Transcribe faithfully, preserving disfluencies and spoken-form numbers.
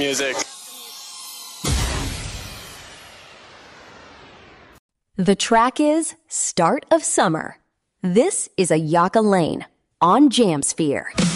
music. The track is Start of Summer. This is Ayaka Lane on Jamsphere.